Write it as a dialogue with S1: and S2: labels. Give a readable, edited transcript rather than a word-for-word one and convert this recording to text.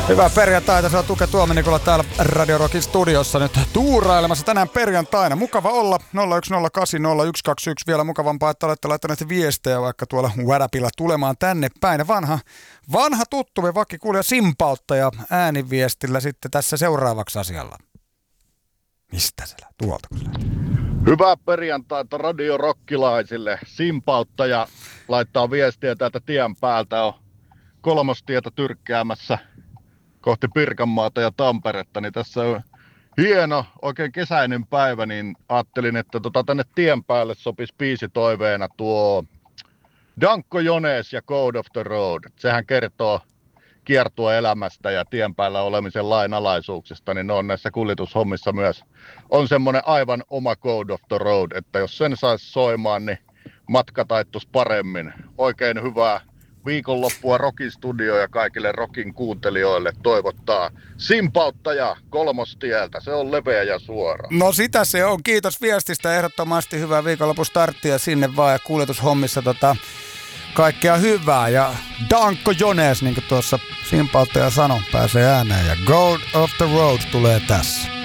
S1: Hyvää perjantaita, se on Tuke Tuomenikolla täällä Radio Rockin studiossa nyt tuurailemassa tänään perjantaina. Mukava olla 01080121, vielä mukavampaa, että olette laittaneet viestejä vaikka tuolla WhatsAppilla tulemaan tänne päin. Vanha tuttumme vakkikuulija simpauttaja ääniviestillä sitten tässä seuraavaksi asialla. Mistä se tuolta?
S2: Hyvää perjantaita Radio Rockilaisille. Simpauttaja laittaa viestiä täältä tien päältä. On Kolmostietä tyrkkäämässä kohti Pirkanmaata ja Tamperetta, niin tässä on hieno, oikein kesäinen päivä, niin ajattelin, että tänne tien päälle sopisi biisitoiveena tuo Danko Jones ja Code of the Road. Sehän kertoo kiertueelämästä ja tien päällä olemisen lainalaisuuksista, niin ne on näissä kuljetushommissa myös. On semmoinen aivan oma Code of the Road, että jos sen saisi soimaan, niin matka taittuisi paremmin. Oikein hyvää viikonloppua Rockin studio ja kaikille Rockin kuuntelijoille toivottaa simpauttaja Kolmostieltä. Se on leveä ja suora.
S1: No sitä se on. Kiitos viestistä. Ehdottomasti hyvää viikonlopun starttia sinne vaan ja kuljetushommissa kaikkea hyvää. Ja Danko Jones, niin kuin tuossa simpauttaja sanoi, pääsee ääneen ja God of the Road tulee tässä.